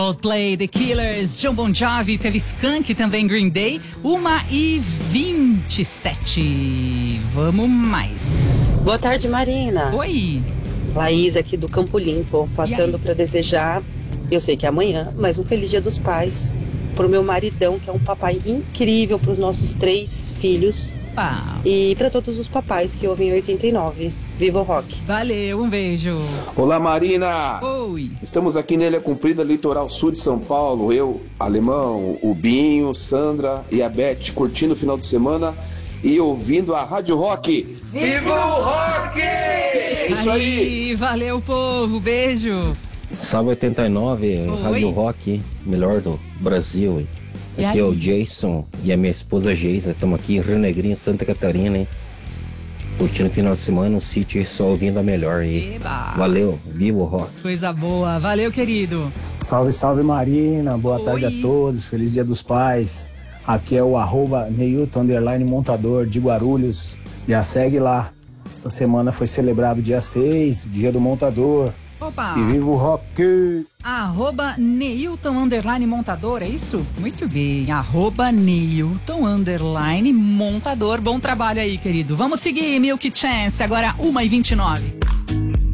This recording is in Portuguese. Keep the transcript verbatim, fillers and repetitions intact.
Coldplay, The Killers, John Bon Jovi, teve Skank também, Green Day, uma e vinte e sete. Vamos mais. Boa tarde, Marina. Oi. Laís aqui do Campo Limpo, passando para desejar, eu sei que é amanhã, mas um feliz Dia dos Pais pro meu maridão, que é um papai incrível para os nossos três filhos. Ah. E para todos os papais que ouvem oitenta e nove. Viva o rock. Valeu, um beijo. Olá, Marina. Oi. Estamos aqui na Ilha Comprida, litoral sul de São Paulo. Eu, Alemão, o Binho, Sandra e a Beth curtindo o final de semana e ouvindo a Rádio Rock. Viva o rock! É isso aí. aí. Valeu, povo. Beijo. Salve oitenta e nove, Oi. Rádio Rock, melhor do Brasil. E Aqui aí? é o Jason e a minha esposa Geisa. Estamos aqui em Rio Negrinho, Santa Catarina, hein? Curtindo o final de semana, um sítio só ouvindo a melhor aí. Eba. Valeu, viva o rock. Coisa boa. Valeu, querido. Salve, salve, Marina. Boa Oi. tarde a todos. Feliz Dia dos Pais. Aqui é o arroba Neilton Underline Montador de Guarulhos. Já segue lá. Essa semana foi celebrado dia seis, Dia do Montador. Opa. E viva o rock! Arroba Neilton Underline Montador, é isso? Muito bem, arroba Neilton Underline Montador. Bom trabalho aí, querido. Vamos seguir, Milk Chance, agora uma e vinte e nove.